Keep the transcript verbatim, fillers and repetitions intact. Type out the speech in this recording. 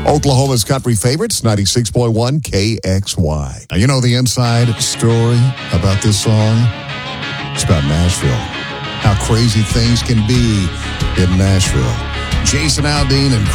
Oklahoma's country favorites, ninety-six point one K X Y. Now, you know the inside story about this song? It's about Nashville. How crazy things can be in Nashville. Jason Aldean and